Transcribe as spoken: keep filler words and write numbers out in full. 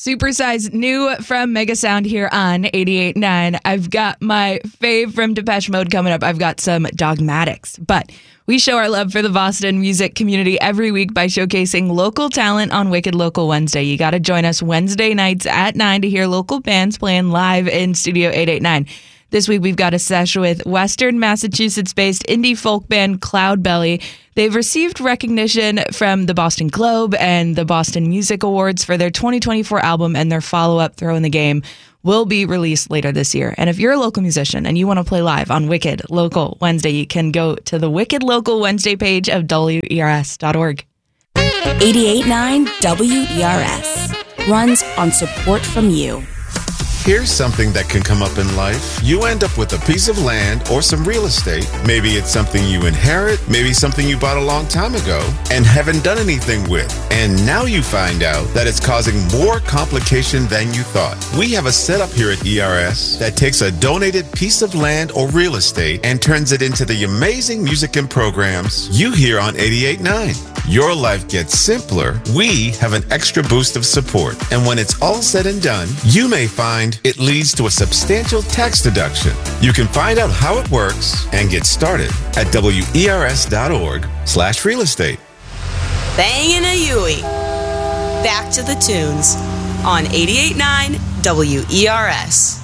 Supersize new from Mega Sound here on eighty-eight point nine. I've got my fave from Depeche Mode coming up. I've got some Dogmatics. But we show our love for the Boston music community every week by showcasing local talent on Wicked Local Wednesday. You got to join us Wednesday nights at nine to hear local bands playing live in Studio eight eighty-nine. This week, we've got a sesh with Western Massachusetts-based indie folk band Cloudbelly. They've received recognition from the Boston Globe and the Boston Music Awards for their twenty twenty-four album, and their follow-up, Throw in the Game, will be released later this year. And if you're a local musician and you want to play live on Wicked Local Wednesday, you can go to the Wicked Local Wednesday page of W E R S dot org. eighty-eight point nine W E R S runs on support from you. Here's something that can come up in life. You end up with a piece of land or some real estate. Maybe it's something you inherit, maybe something you bought a long time ago and haven't done anything with. And now you find out that it's causing more complication than you thought. We have a setup here at E R S that takes a donated piece of land or real estate and turns it into the amazing music and programs you hear on eighty-eight point nine. Your life gets simpler. We have an extra boost of support. And when it's all said and done, you may find it leads to a substantial tax deduction. You can find out how it works and get started at W E R S dot org slash real estate. Bangin' a Yui. Back to the tunes on eighty-eight point nine W E R S.